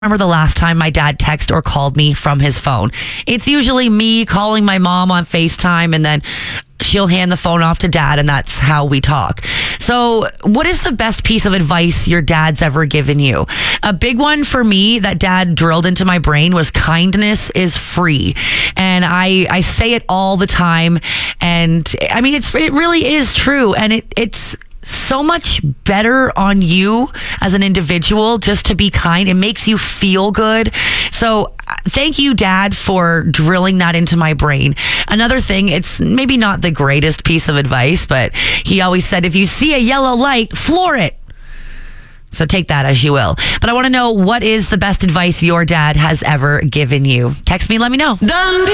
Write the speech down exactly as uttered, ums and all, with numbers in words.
remember the last time my dad texted or called me from his phone. It's usually me calling my mom on FaceTime, and then she'll hand the phone off to dad, and that's how we talk. So what is the best piece of advice your dad's ever given you? A big one for me that dad drilled into my brain was kindness is free. And I, I say it all the time. And I mean, it's, it really is true. And it, it's, so much better on you as an individual just to be kind. It makes you feel good. So thank you, Dad, for drilling that into my brain. Another thing, it's maybe not the greatest piece of advice, but he always said, if you see a yellow light, floor it. So take that as you will. But I want to know, what is the best advice your dad has ever given you? Text me, let me know. Done.